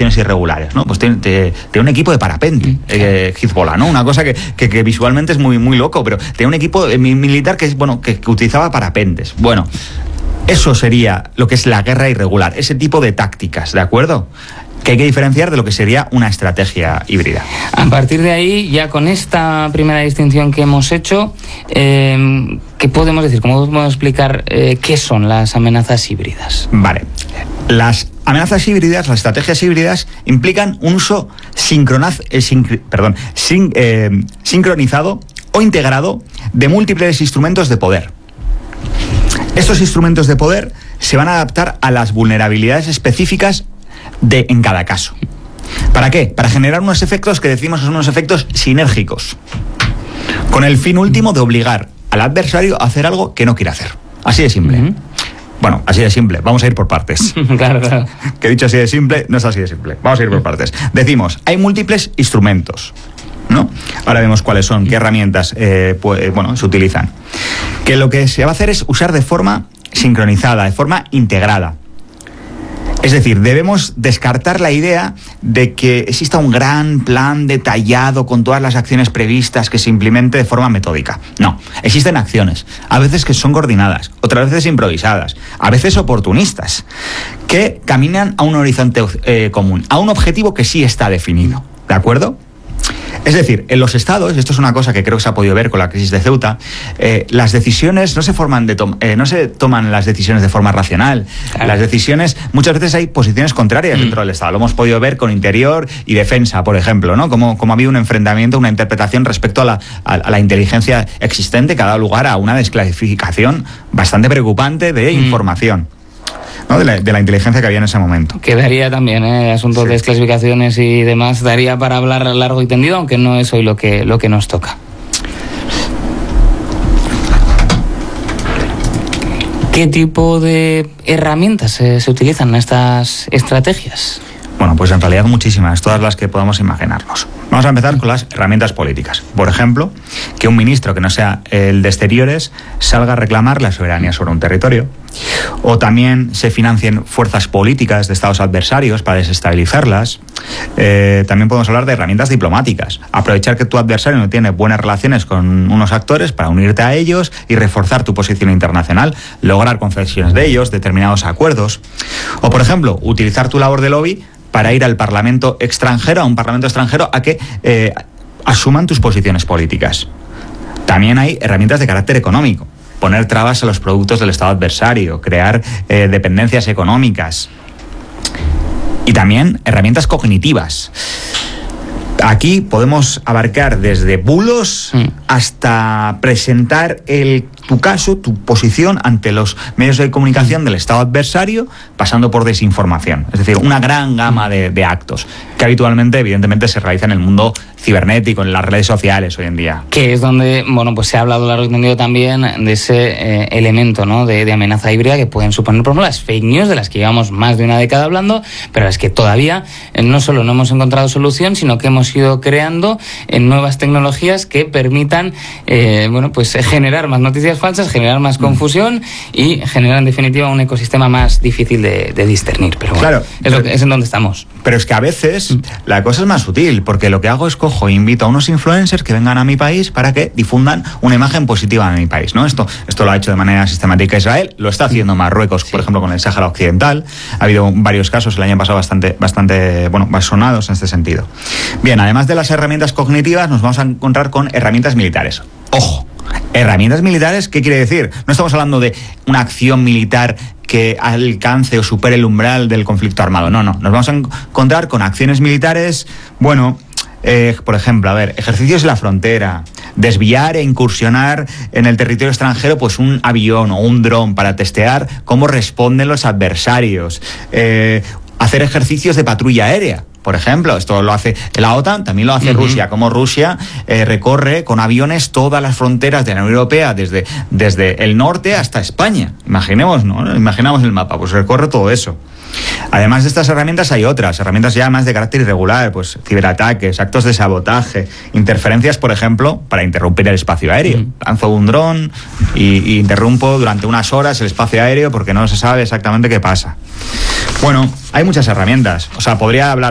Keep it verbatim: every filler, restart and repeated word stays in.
acciones irregulares, ¿no? Pues tiene, tiene un equipo de parapente, eh, Hezbollah, ¿no? Una cosa que, que, que visualmente es muy, muy loco, pero tiene un equipo militar que, es, bueno, que, que utilizaba parapentes. Bueno, eso sería lo que es la guerra irregular, ese tipo de tácticas, ¿de acuerdo? Que hay que diferenciar de lo que sería una estrategia híbrida. A partir de ahí, ya con esta primera distinción que hemos hecho, eh, ¿qué podemos decir? ¿Cómo podemos explicar eh, qué son las amenazas híbridas? Vale. Las amenazas híbridas, las estrategias híbridas, implican un uso sincronaz, eh, sincr, perdón, sin, eh, sincronizado o integrado de múltiples instrumentos de poder. Estos instrumentos de poder se van a adaptar a las vulnerabilidades específicas de en cada caso. ¿Para qué? Para generar unos efectos que decimos que son unos efectos sinérgicos, con el fin último de obligar al adversario a hacer algo que no quiere hacer. Así de simple. Uh-huh. Bueno, así de simple. Vamos a ir por partes. Claro, claro. Que he dicho así de simple, no es así de simple. Vamos a ir por partes. Decimos, hay múltiples instrumentos, ¿no? Ahora vemos cuáles son, qué herramientas eh, pues, bueno, se utilizan. Que lo que se va a hacer es usar de forma sincronizada, de forma integrada. Es decir, debemos descartar la idea de que exista un gran plan detallado con todas las acciones previstas que se implemente de forma metódica. No, existen acciones, a veces que son coordinadas, otras veces improvisadas, a veces oportunistas, que caminan a un horizonte eh, común, a un objetivo que sí está definido, ¿de acuerdo? Es decir, en los estados, esto es una cosa que creo que se ha podido ver con la crisis de Ceuta, eh, las decisiones no se forman de to- eh, no se toman las decisiones de forma racional. Claro. Las decisiones, muchas veces hay posiciones contrarias mm. dentro del Estado. Lo hemos podido ver con interior y defensa, por ejemplo, ¿no? Como, como ha habido un enfrentamiento, una interpretación respecto a la, a, a la inteligencia existente que ha dado lugar a una desclasificación bastante preocupante de mm. información. ¿No? De, la, de la inteligencia que había en ese momento. Quedaría también, ¿eh? Asuntos sí. de desclasificaciones y demás, daría para hablar largo y tendido, aunque no es hoy lo que, lo que nos toca. ¿Qué tipo de herramientas se, se utilizan en estas estrategias? Bueno, pues en realidad muchísimas, todas las que podamos imaginarnos. Vamos a empezar con las herramientas políticas. Por ejemplo, que un ministro que no sea el de Exteriores salga a reclamar la soberanía sobre un territorio. O también se financien fuerzas políticas de estados adversarios para desestabilizarlas. Eh, también podemos hablar de herramientas diplomáticas. Aprovechar que tu adversario no tiene buenas relaciones con unos actores para unirte a ellos y reforzar tu posición internacional, lograr concesiones de ellos, determinados acuerdos. O, por ejemplo, utilizar tu labor de lobby para ir al Parlamento extranjero, a un Parlamento extranjero, a que eh, asuman tus posiciones políticas. También hay herramientas de carácter económico. Poner trabas a los productos del Estado adversario, crear eh, dependencias económicas. Y también herramientas cognitivas. Aquí podemos abarcar desde bulos mm. hasta presentar el, tu caso, tu posición ante los medios de comunicación del Estado adversario, pasando por desinformación. Es decir, una gran gama de, de actos que habitualmente, evidentemente, se realizan en el mundo cibernético, en las redes sociales hoy en día. Que es donde, bueno, pues se ha hablado largo y tendido también de ese eh, elemento, ¿no? De, de amenaza híbrida que pueden suponer, por ejemplo, las fake news, de las que llevamos más de una década hablando, pero a las que todavía eh, no solo no hemos encontrado solución, sino que hemos ido creando en nuevas tecnologías que permitan, eh, bueno, pues generar más noticias falsas, generar más mm. confusión y generar, en definitiva, un ecosistema más difícil de, de discernir. Pero bueno, claro, es, lo que, es en donde estamos. Pero es que a veces mm. la cosa es más sutil, porque lo que hago es cojo e invito a unos influencers que vengan a mi país para que difundan una imagen positiva de mi país, ¿no? Esto, esto lo ha hecho de manera sistemática Israel, lo está haciendo Marruecos, sí. por ejemplo, con el Sáhara Occidental. Ha habido varios casos el año pasado bastante, bastante, bueno, sonados en este sentido. Bien, además de las herramientas cognitivas, nos vamos a encontrar con herramientas militares. ¡Ojo! Herramientas militares, ¿qué quiere decir? No estamos hablando de una acción militar que alcance o supere el umbral del conflicto armado. No, no. Nos vamos a encontrar con acciones militares, bueno, eh, por ejemplo, a ver, ejercicios en la frontera, desviar e incursionar en el territorio extranjero pues un avión o un dron para testear cómo responden los adversarios, eh, hacer ejercicios de patrulla aérea. Por ejemplo, esto lo hace la OTAN, también lo hace uh-huh. Rusia, como Rusia eh, recorre con aviones todas las fronteras de la Unión Europea, desde, desde el norte hasta España. Imaginemos, ¿no? Imaginamos el mapa, pues recorre todo eso. Además de estas herramientas hay otras, herramientas ya más de carácter irregular, pues ciberataques, actos de sabotaje, interferencias, por ejemplo, para interrumpir el espacio aéreo. Uh-huh. Lanzo un dron y, y interrumpo durante unas horas el espacio aéreo porque no se sabe exactamente qué pasa. Bueno, hay muchas herramientas, o sea, podría hablar